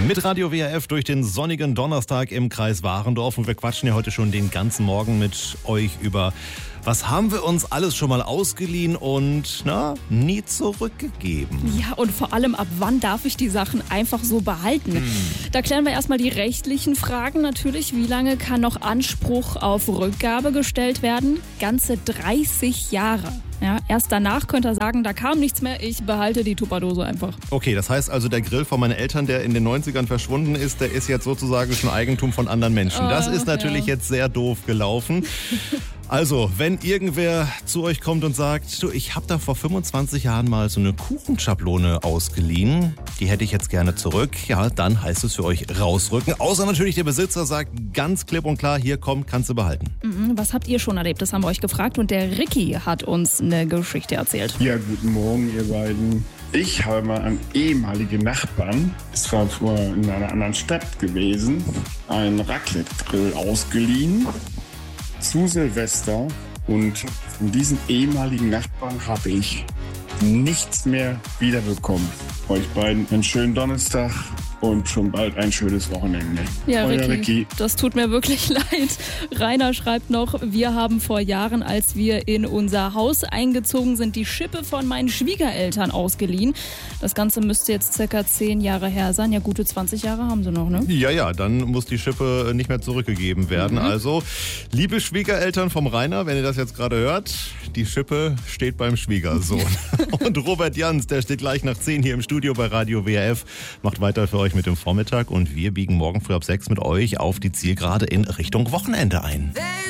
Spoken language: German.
Mit Radio WRF durch den sonnigen Donnerstag im Kreis Warendorf. Und wir quatschen ja heute schon den ganzen Morgen mit euch über, was haben wir uns alles schon mal ausgeliehen und nie zurückgegeben. Ja, und vor allem, ab wann darf ich die Sachen einfach so behalten? Da klären wir erstmal die rechtlichen Fragen natürlich. Wie lange kann noch Anspruch auf Rückgabe gestellt werden? Ganze 30 Jahre. Ja, erst danach könnt ihr sagen, da kam nichts mehr, ich behalte die Tupperdose einfach. Okay, das heißt also, der Grill von meinen Eltern, der in den 90ern verschwunden ist, der ist jetzt sozusagen schon Eigentum von anderen Menschen. Das ist natürlich jetzt sehr doof gelaufen. Also, wenn irgendwer zu euch kommt und sagt, du, ich habe da vor 25 Jahren mal so eine Kuchenschablone ausgeliehen, die hätte ich jetzt gerne zurück, ja, dann heißt es für euch rausrücken. Außer natürlich der Besitzer sagt ganz klipp und klar, hier komm, kannst du behalten. Was habt ihr schon erlebt? Das haben wir euch gefragt und der Ricky hat uns eine Geschichte erzählt. Ja, guten Morgen, ihr beiden. Ich habe mal an ehemalige Nachbarn, es war vorher in einer anderen Stadt gewesen, einen Raclette-Grill ausgeliehen zu Silvester, und von diesen ehemaligen Nachbarn habe ich nichts mehr wiederbekommen. Euch beiden einen schönen Donnerstag und schon bald ein schönes Wochenende. Ja, Euer Ricky, das tut mir wirklich leid. Rainer schreibt noch, wir haben vor Jahren, als wir in unser Haus eingezogen sind, die Schippe von meinen Schwiegereltern ausgeliehen. Das Ganze müsste jetzt circa 10 Jahre her sein. Ja, gute 20 Jahre haben sie noch, ne? Ja, dann muss die Schippe nicht mehr zurückgegeben werden. Also, liebe Schwiegereltern vom Rainer, wenn ihr das jetzt gerade hört, die Schippe steht beim Schwiegersohn. Und Robert Jans, der steht gleich nach 10 hier im Studio bei Radio WRF, macht weiter für euch mit dem Vormittag und wir biegen morgen früh ab 6 mit euch auf die Zielgerade in Richtung Wochenende ein.